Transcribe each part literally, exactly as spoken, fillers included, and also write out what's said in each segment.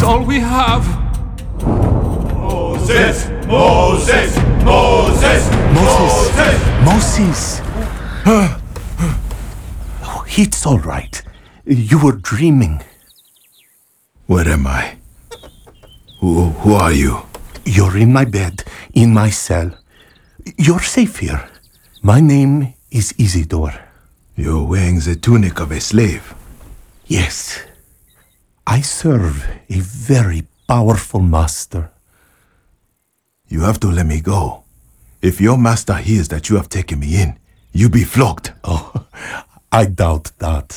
is all we have. Moses! Moses! Moses! Moses! Moses! Oh, it's all right. You were dreaming. Where am I? Who, who are you? You're in my bed, in my cell. You're safe here. My name is Isidore. You're wearing the tunic of a slave. Yes. I serve a very powerful master. You have to let me go. If your master hears that you have taken me in, you'll be flogged. Oh, I doubt that.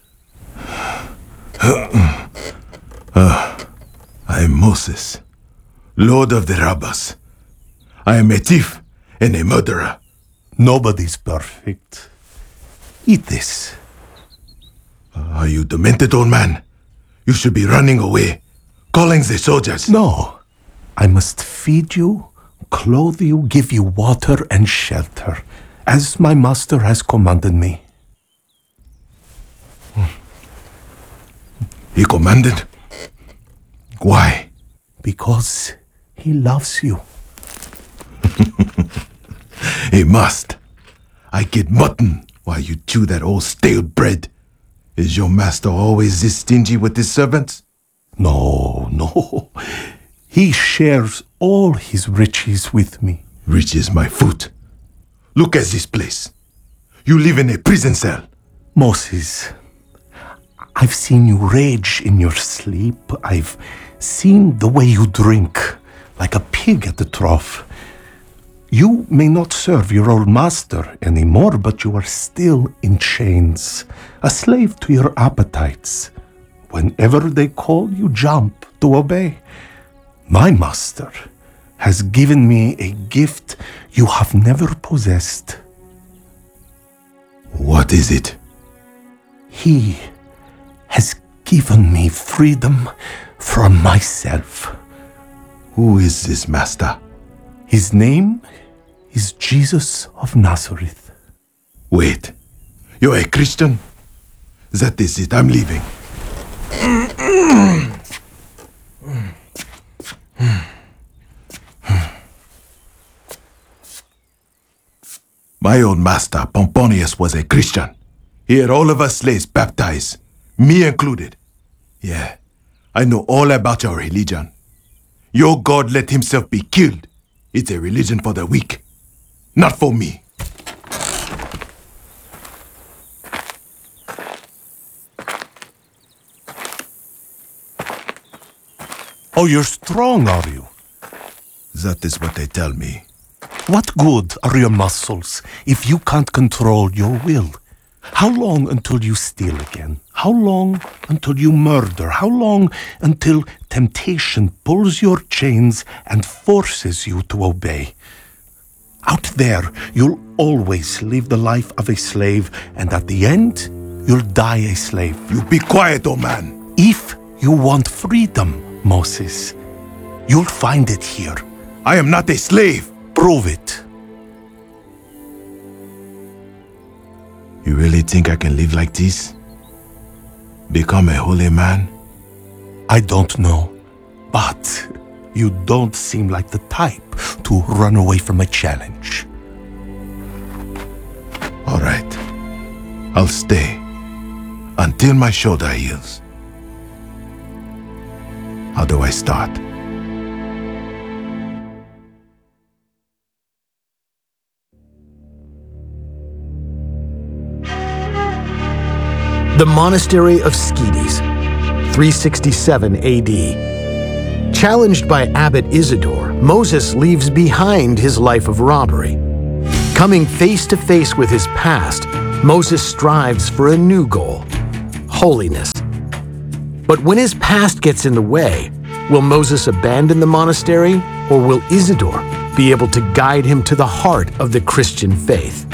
uh, I am Moses, Lord of the Rabbas. I am a thief and a murderer. Nobody's perfect. Eat this. Uh, are you demented, old man? You should be running away, calling the soldiers. No. I must feed you, clothe you, give you water and shelter, as my master has commanded me. He commanded? Why? Because he loves you. He must. I get mutton while you chew that old stale bread. Is your master always this stingy with his servants? No, no. He shares all his riches with me. Riches, my foot. Look at this place. You live in a prison cell. Moses, I've seen you rage in your sleep. I've seen the way you drink, like a pig at the trough. You may not serve your old master anymore, but you are still in chains, a slave to your appetites. Whenever they call, you jump to obey. My master has given me a gift you have never possessed. What is it? He has given me freedom from myself. Who is this master? His name is Jesus of Nazareth. Wait, you're a Christian? That is it, I'm leaving. My old master, Pomponius, was a Christian. He had all of us slaves baptized, me included. Yeah, I know all about your religion. Your God let himself be killed. It's a religion for the weak, not for me. Oh, you're strong, are you? That is what they tell me. What good are your muscles if you can't control your will? How long until you steal again? How long until you murder? How long until temptation pulls your chains and forces you to obey? Out there, you'll always live the life of a slave, and at the end, you'll die a slave. You be quiet, old man. If you want freedom, Moses, you'll find it here. I am not a slave. Prove it. You really think I can live like this? Become a holy man? I don't know, but you don't seem like the type to run away from a challenge. All right. I'll stay until my shoulder heals. How do I start? The Monastery of Scetis, three sixty-seven A D. Challenged by Abbot Isidore, Moses leaves behind his life of robbery. Coming face to face with his past, Moses strives for a new goal, holiness. But when his past gets in the way, will Moses abandon the monastery, or will Isidore be able to guide him to the heart of the Christian faith?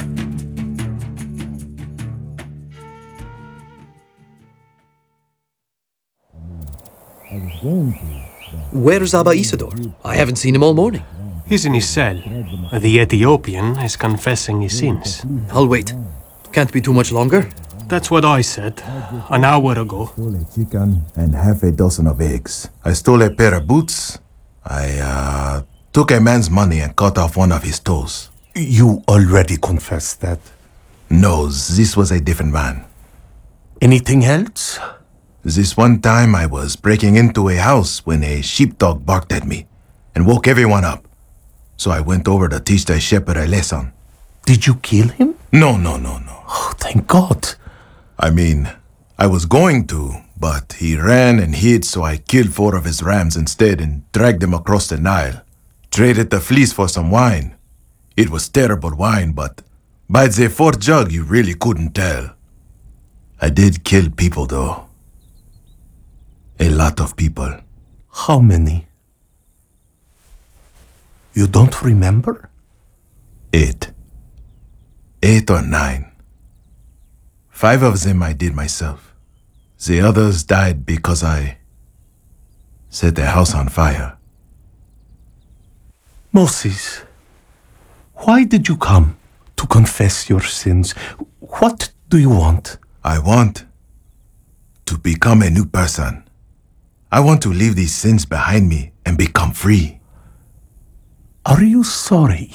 Where's Abba Isidore? I haven't seen him all morning. He's in his cell. The Ethiopian is confessing his sins. I'll wait. Can't be too much longer. That's what I said an hour ago. Stole a chicken and half a dozen of eggs. I stole a pair of boots. I, uh, took a man's money and cut off one of his toes. You already confessed that. No, this was a different man. Anything else? This one time I was breaking into a house when a sheepdog barked at me and woke everyone up. So I went over to teach the shepherd a lesson. Did you kill him? No, no, no, no. Oh, thank God. I mean, I was going to, but he ran and hid, so I killed four of his rams instead and dragged them across the Nile. Traded the fleece for some wine. It was terrible wine, but by the fourth jug you really couldn't tell. I did kill people, though. A lot of people. How many? You don't remember? Eight. Eight or nine. Five of them I did myself. The others died because I set their house on fire. Moses, why did you come? To confess your sins. What do you want? I want to become a new person. I want to leave these sins behind me and become free. Are you sorry?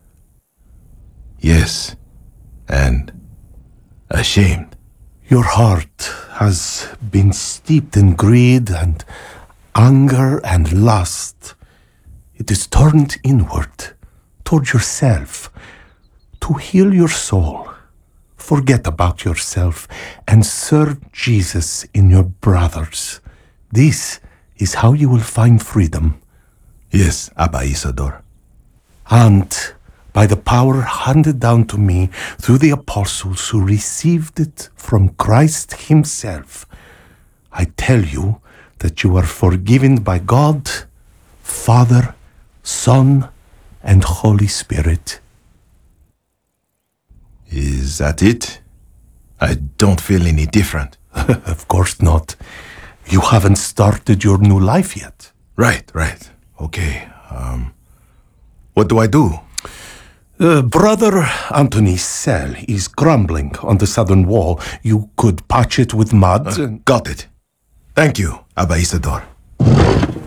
Yes, and ashamed. Your heart has been steeped in greed and anger and lust. It is turned inward, toward yourself, to heal your soul. Forget about yourself and serve Jesus in your brothers. This is how you will find freedom. Yes, Abba Isidore. And by the power handed down to me through the apostles who received it from Christ himself, I tell you that you are forgiven by God, Father, Son, and Holy Spirit. Is that it? I don't feel any different. Of course not. You haven't started your new life yet. Right, right. Okay. Um, what do I do? Uh, Brother Anthony's cell is crumbling on the southern wall. You could patch it with mud. Uh, and... Got it. Thank you, Abba Isidore.